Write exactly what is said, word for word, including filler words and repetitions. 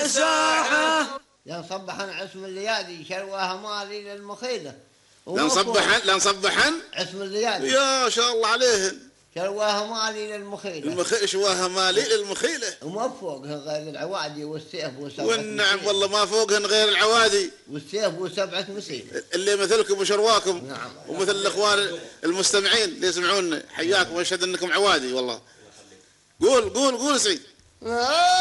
ساحة. لنصبحن عصم الليادي شرواها مالي للمخيلة. لنصبحن لنصبحن عصم الليادي يا شاء الله عليهن شرواها مالي للمخيلة. المخ... شواها مالي للمخيلة. وما فوقها غير العوادي والسيف وسبعة. والنعم والله ما فوقهن غير العوادي والسيف وسبعة مسيل. اللي مثلكم وشرواكم. نعم. ومثل الاخوان المستمعين اللي يسمعونا حياكم واشهد انكم عوادي والله. قول قول قول سعيد.